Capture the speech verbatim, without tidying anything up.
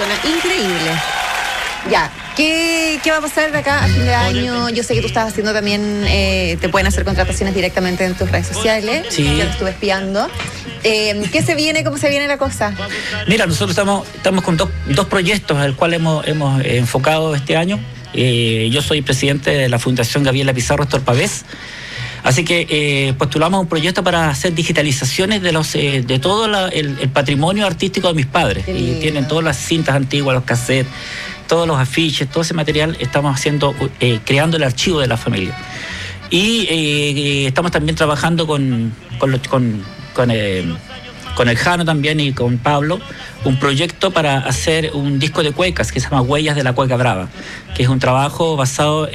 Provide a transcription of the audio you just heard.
Suena increíble. Ya, ¿qué, ¿qué va a pasar de acá a fin de año? Yo sé que tú estás haciendo también, eh, te pueden hacer contrataciones directamente en tus redes sociales. Sí. Yo te estuve espiando. Eh, ¿Qué se viene? ¿Cómo se viene la cosa? Mira, nosotros estamos, estamos con dos, dos proyectos al cual hemos, hemos enfocado este año. Eh, yo soy presidente de la Fundación Gabriela Pizarro Astor Pavés. Así que eh, postulamos un proyecto para hacer digitalizaciones de los eh, de todo la, el, el patrimonio artístico de mis padres. Y tienen todas las cintas antiguas, los cassettes, todos los afiches, todo ese material. Estamos haciendo, eh, creando el archivo de la familia. Y eh, estamos también trabajando con, con, los, con, con, eh, con el Jano también y con Pablo, un proyecto para hacer un disco de cuecas que se llama Huellas de la Cueca Brava, que es un trabajo basado